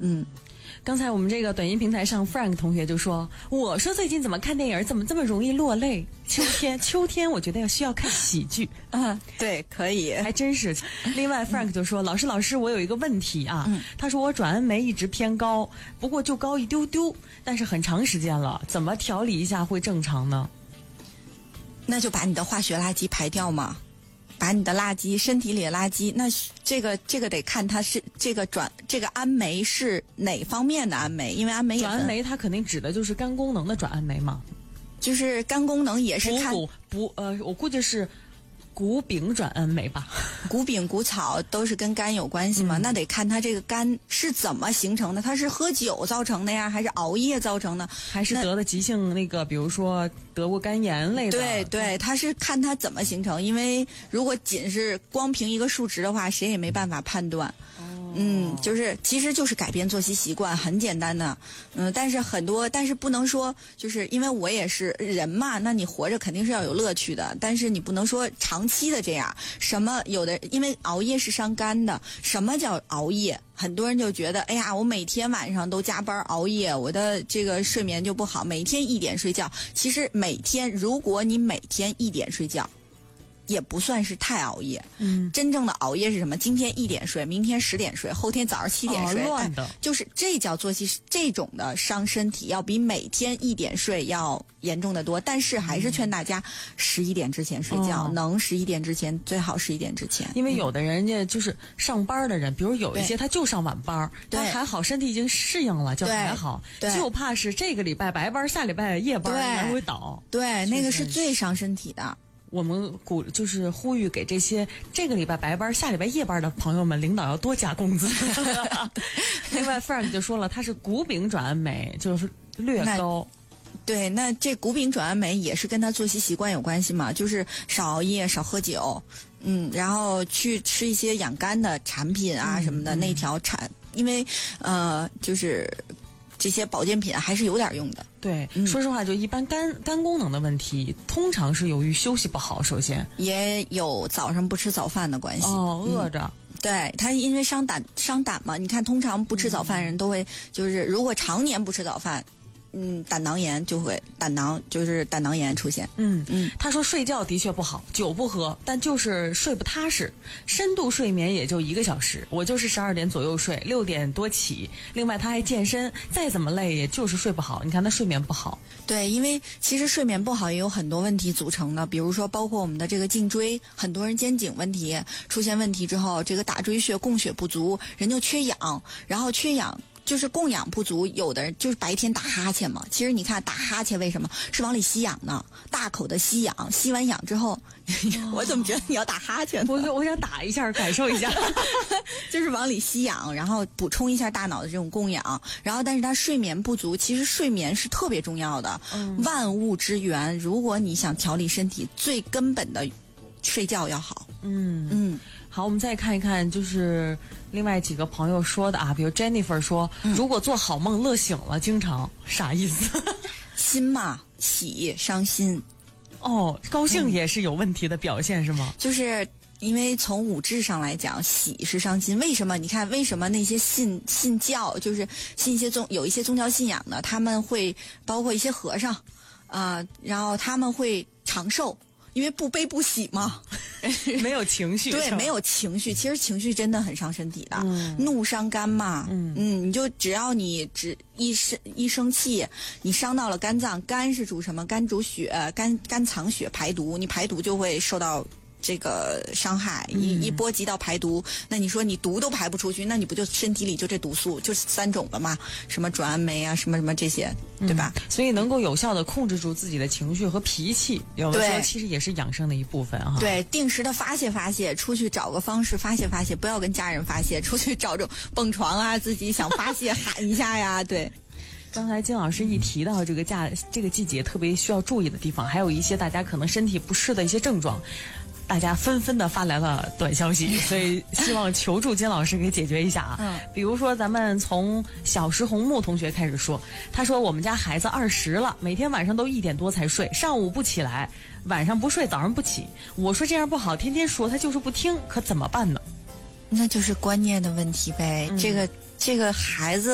刚才我们这个短音平台上 Frank 同学就说，我说最近怎么看电影怎么这么容易落泪？秋天我觉得需要看喜剧。 对，可以， 还真是。另外 Frank 就说，老师我有一个问题啊，他说我转氨酶一直偏高，不过就高一丢丢，但是很长时间了，怎么调理一下会正常呢？ 那就把你的化学垃圾排掉嘛，把你的垃圾，身体里的垃圾，那这个得看它是这个氨酶是哪方面的氨酶，因为氨酶也分转氨酶它肯定指的就是肝功能的转氨酶嘛， 就是肝功能也是看我估计是谷丙转氨酶吧， 谷丙谷草都是跟肝有关系嘛，那得看它这个肝是怎么形成的，它是喝酒造成的呀，还是熬夜造成的， 还是得的急性那个，比如说得过肝炎类的。 对，它是看它怎么形成，因为如果仅是光凭一个数值的话，谁也没办法判断。其实就是改变作息习惯，很简单的。但是不能说，就是因为我也是人嘛，那你活着肯定是要有乐趣的，但是你不能说长期的这样。因为熬夜是伤肝的。什么叫熬夜？很多人就觉得，哎呀，我每天晚上都加班熬夜，我的这个睡眠就不好，每天1点睡觉。其实如果你每天1点睡觉，也不算是太熬夜。真正的熬夜是什么？今天1点睡，明天10点睡，后天早上7点睡， 乱的。 就是这叫作息，这种的伤身体，要比每天1点睡要严重的多。但是还是劝大家11点之前睡觉，能11点之前，最好11点之前。 因为有的人家就是上班的人，比如有一些他就上晚班，他还好，身体已经适应了，就还好。就怕是这个礼拜白班，下礼拜夜班来回倒。 对，那个是最伤身体的。 我们就是呼吁给这个礼拜白班下礼拜夜班的朋友们，领导要多加工资。另外 Frank 就说了，他是谷丙转氨酶就是略高。 对，那这谷丙转氨酶也是跟他作息习惯有关系嘛，就是少熬夜，少喝酒，然后去吃一些养肝的产品啊什么的，内调产，因为就是这些保健品还是有点用的。 对，说实话，就一般肝功能的问题，通常是由于休息不好，首先也有早上不吃早饭的关系。 饿着。 对，他因为伤胆嘛，你看通常不吃早饭人都会，就是如果常年不吃早饭，胆囊炎就会胆囊炎出现。 他说睡觉的确不好，酒不喝，但就是睡不踏实，深度睡眠也就1个小时，我就是12点左右睡，6点多起。另外他还健身，再怎么累也就是睡不好。你看他睡眠不好。 对，因为其实睡眠不好也有很多问题组成的，比如说包括我们的这个颈椎，很多人肩颈问题出现问题之后，这个大椎穴供血不足，人就缺氧，然后缺氧就是供氧不足，有的人就是白天打哈欠嘛。其实你看打哈欠为什么是往里吸氧呢？大口的吸氧，吸完氧之后，我怎么觉得你要打哈欠呢？ 我想打一下感受一下， 就是往里吸氧，然后补充一下大脑的这种供氧。然后但是他睡眠不足，其实睡眠是特别重要的，万物之源。如果你想调理身体，最根本的睡觉要好。 好，我们再看一看，就是另外几个朋友说的啊，比如 Jennifer 说，如果做好梦乐醒了，经常啥意思？ 心嘛，喜伤心。 高兴也是有问题的表现是吗？ 就是因为从五志上来讲，喜是伤心。为什么？你看，为什么那些信教，就是有一些宗教信仰的，他们会包括一些和尚，然后他们会长寿。因为不悲不喜嘛， 没有情绪。 对，没有情绪。其实情绪真的很伤身体的，怒伤肝嘛。你就只要你一生气，你伤到了肝脏，肝是主什么？肝主血，肝藏血排毒，你排毒就会受到这个伤害，一波及到排毒，那你说你毒都排不出去，那你不就身体里就这毒素就3种了吗？什么转氨酶啊，什么这些，对吧？ 所以能够有效的控制住自己的情绪和脾气，有的时候其实也是养生的一部分哈。 对，定时的发泄，出去找个方式发泄，不要跟家人发泄，出去找蹦床啊，自己想发泄喊一下呀，对。 刚才金老师一提到这个季节特别需要注意的地方，还有一些大家可能身体不适的一些症状。大家纷纷的发来了短消息，所以希望求助金老师给解决一下啊。比如说咱们从小石红木同学开始说，他说我们家孩子20了，每天晚上都1点多才睡，上午不起来，晚上不睡，早上不起。我说这样不好，天天说他就是不听，可怎么办呢？ 那就是观念的问题呗。这个孩子